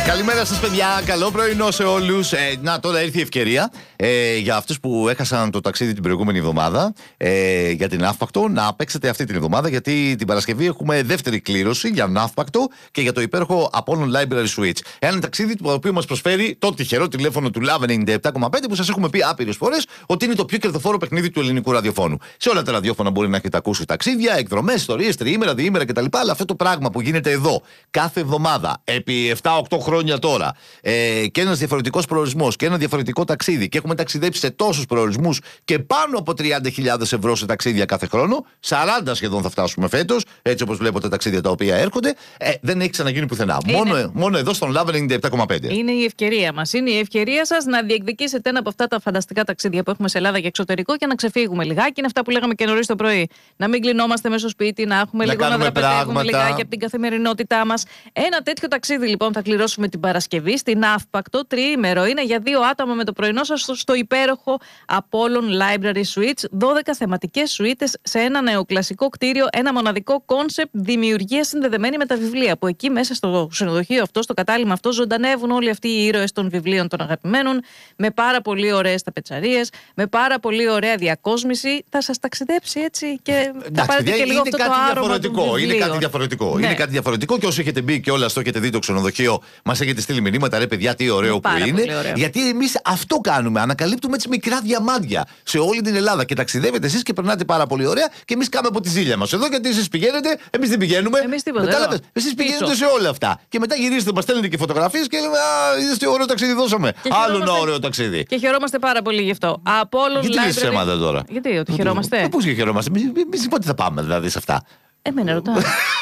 Καλημέρα σας, παιδιά. Καλό πρωινό σε όλους. Να, τώρα ήρθε η ευκαιρία για αυτούς που έχασαν το ταξίδι την προηγούμενη εβδομάδα για την Ναύπακτο να παίξετε αυτή την εβδομάδα, γιατί την Παρασκευή έχουμε δεύτερη κλήρωση για Ναύπακτο και για το υπέροχο Apollon Library Switch. Ένα ταξίδι το οποίο μας προσφέρει το τυχερό τηλέφωνο του Love 97,5 που σας έχουμε πει άπειρες φορές ότι είναι το πιο κερδοφόρο παιχνίδι του ελληνικού ραδιοφώνου. Σε όλα τα ραδιόφωνα μπορεί να έχετε ακούσει ταξίδια, εκδρομές, ιστορίες, τριήμερα, διήμερα κτλ. Αλλά αυτό το πράγμα που γίνεται εδώ κάθε εβδομάδα επί 7-8 χρόνια τώρα και ένας διαφορετικός προορισμός και ένα διαφορετικό ταξίδι, και έχουμε ταξιδέψει σε τόσους προορισμούς και πάνω από 30.000 ευρώ σε ταξίδια κάθε χρόνο, 40 σχεδόν θα φτάσουμε φέτος, έτσι όπως βλέπω τα ταξίδια τα οποία έρχονται, δεν έχει ξαναγίνει πουθενά. Μόνο εδώ στον Love 97,5. Είναι η ευκαιρία μας. Είναι η ευκαιρία σας να διεκδικήσετε ένα από αυτά τα φανταστικά ταξίδια που έχουμε σε Ελλάδα και εξωτερικό και να ξεφύγουμε λιγάκι. Είναι αυτά που λέγαμε και νωρίς το πρωί. Να μην κλεινόμαστε μέσα στο σπίτι, να έχουμε λίγο να δραπετεύουμε λιγάκι από την καθημερινότητά μας. Ένα τέτοιο ταξίδι λοιπόν θα κληρώσουμε την Παρασκευή στην Ναύπακτο, τριήμερο. Είναι για 2 άτομα με το πρωινό σας στο υπέροχο Apollon Library Switch. 12 θεματικές σουίτες σε ένα νεοκλασικό κτίριο, ένα μοναδικό κόνσεπτ δημιουργία συνδεδεμένη με τα βιβλία. Που εκεί μέσα στο ξενοδοχείο αυτό, στο κατάλημα αυτό, ζωντανεύουν όλοι αυτοί οι ήρωες των βιβλίων των αγαπημένων, με πάρα πολύ ωραίες ταπετσαρίες, με πάρα πολύ ωραία διακόσμηση. Θα σας ταξιδέψει έτσι και θα πάρετε και λίγο αυτό το άρωμα των βιβλίων. Είναι κάτι διαφορετικό. Ναι. Είναι κάτι διαφορετικό και όσοι έχετε μπει και όλα αυτό έχετε δει το ξενοδοχείο, μας έχετε στείλει μηνύματα, ρε παιδιά, τι ωραίο που είναι. Γιατί εμείς αυτό κάνουμε. Ανακαλύπτουμε έτσι μικρά διαμάντια σε όλη την Ελλάδα και ταξιδεύετε εσείς και περνάτε πάρα πολύ ωραία και εμείς κάνουμε από τη ζήλια μας εδώ, γιατί εσείς πηγαίνετε, εμείς δεν πηγαίνουμε. Εσείς πηγαίνετε σε όλα αυτά. Και μετά γυρίζετε, μας στέλνετε και φωτογραφίες και λέμε, είδες τι ωραίο ταξίδι δώσαμε. Άλλο ένα ωραίο ταξίδι. Και χαιρόμαστε πάρα πολύ γι' αυτό. Γιατί λες ψέματα τώρα? Γιατί, ότι χαιρόμαστε. Πώς και χαιρόμαστε? Εμείς πότε θα πάμε δηλαδή σε αυτά? Εμένα ρωτάω.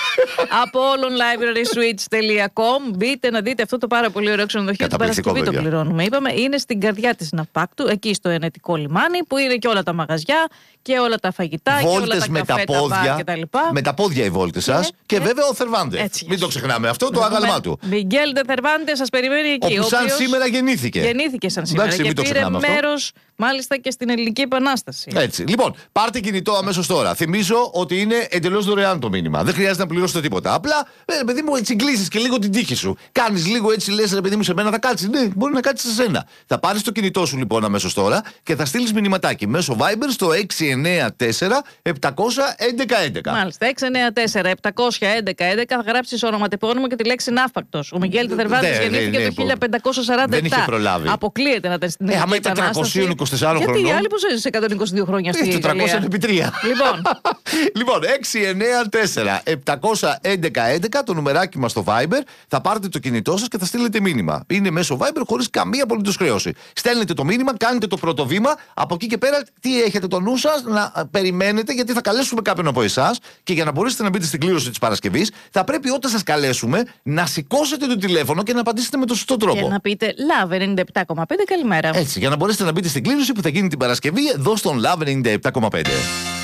ApollonLibrarySwitch.com. Μπείτε να δείτε αυτό το πάρα πολύ ωραίο ξενοδοχείο. Την Παρασκευή το πληρώνουμε. Είπαμε, είναι στην καρδιά της Ναυπάκτου, εκεί στο Ενετικό λιμάνι, που είναι και όλα τα μαγαζιά και όλα τα φαγητά βόλτες και όλα τα καφέ, τα μπαρ κτλ. Με τα πόδια οι βόλτες σας και βέβαια ο Θερβάντε. Μην το ξεχνάμε αυτό, το άγαλμά του. Μιγγέλ Ντε Θερβάντε σας περιμένει εκεί. Όπου σαν σήμερα γεννήθηκε. Γεννήθηκε σαν σήμερα. Και πήρε μέρος μάλιστα και στην Ελληνική Επανάσταση. Έτσι. Λοιπόν, πάρτε κινητό αμέσως τώρα. Θυμίζω ότι είναι εντελώς δωρεάν το μήνυμα. Δεν χρειάζεται να πληρώσετε τίποτα. Απλά, παιδί μου, έτσι κλείσεις και λίγο την τύχη σου. Κάνεις λίγο έτσι, λες, ρε παιδί μου, σε μένα θα κάτσει. Ναι, μπορεί να κάτσει σε σένα. Θα πάρεις το κινητό σου λοιπόν αμέσως τώρα και θα στείλεις μηνυματάκι μέσω Viber στο 694-711-11. Μάλιστα, 694-711-11. Θα γράψεις ονοματεπώνυμο και τη λέξη Ναύπακτος. Ο Μιγγέλ Ντε Θερβάντε γεννήθηκε το 1547. Δεν είχε προλάβει. Αποκλείεται να ήταν στην Ελληνική Επανάσταση. 424 χρονών. Γιατί οι άλλοι πώς έζησε 122 χρόνια στη Ιταλία? 400 επί 3. Λοιπόν, 694-711-11 το νουμεράκι μας στο Viber. Θα πάρετε το κινητό σας και θα στείλετε μήνυμα. Είναι μέσω Viber χωρίς καμία απολύτως χρέωση. Στέλνετε το μήνυμα, κάνετε το πρώτο βήμα. Από εκεί και πέρα, τι έχετε το νου σας να περιμένετε, γιατί θα καλέσουμε κάποιον από εσάς και για να μπορέσετε να μπείτε στην κλήρωση της Παρασκευής, θα πρέπει όταν σας καλέσουμε να σηκώσετε το τηλέφωνο και να απαντήσετε με τον σωστό τρόπο. Και να πείτε Love 97,5 καλημέρα. Έτσι, για να μπορέσετε να μπείτε στην κλήρωση που θα γίνει την Παρασκευή εδώ στον Love 97,5.